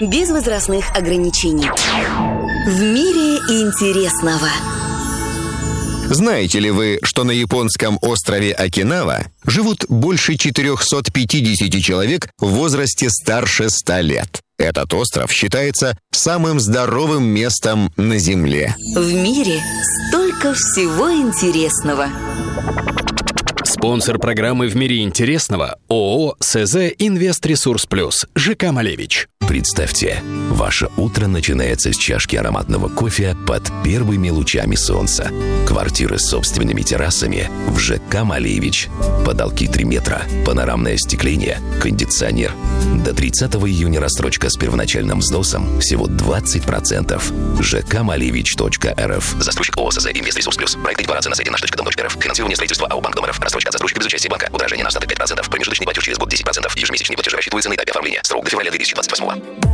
без возрастных ограничений. В мире интересного. Знаете ли вы, что на японском острове Окинава живут больше 450 человек в возрасте старше 100 лет? Этот остров считается самым здоровым местом на Земле. В мире столько всего интересного. Спонсор программы «В мире интересного» ООО «СЗ Инвест-Ресурс Плюс» ЖК «Малевич». Представьте, ваше утро начинается с чашки ароматного кофе под первыми лучами солнца. Квартиры с собственными террасами в ЖК «Малевич». Потолки 3 метра, панорамное остекление, кондиционер. До 30 июня рассрочка с первоначальным взносом всего 20%. жкмалевич.рф. Застройщик ООО «СЗ Инвест-Ресурс Плюс». Проект декларации на сайте nаш.дом.рф. Финансирование строительства АО «Банк Дом РФ». Рассрочка от застройщика без участия банка. Удорожание на остаток 5%. Промежуточный платеж через год 10%. Ежемесячные платежи рассчитываются на этапе оформления. Срок до февраля 2028.